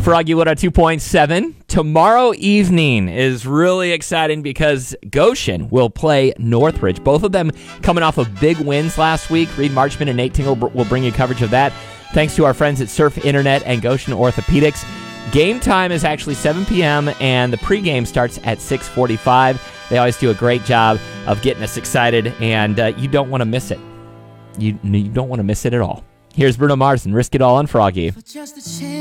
Froggy Wood at 2.7. Tomorrow evening is really exciting because Goshen will play Northridge. Both of them coming off of big wins last week. Reed Marchman and Nate Tingle will bring you coverage of that. Thanks to our friends at Surf Internet and Goshen Orthopedics. Game time is actually 7 p.m. and the pregame starts at 6:45. They always do a great job of getting us excited, and you don't want to miss it. You don't want to miss it at all. Here's Bruno Mars and Risk It All on Froggy.